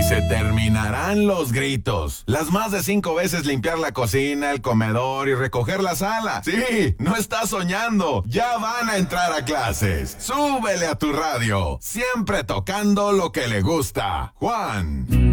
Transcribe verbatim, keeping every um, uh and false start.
se terminarán los gritos. Las más de cinco veces limpiar la cocina, el comedor y recoger la sala. Sí, no estás soñando. Ya van a entrar a clases. Súbele a tu radio. Siempre tocando lo que le gusta. Juan.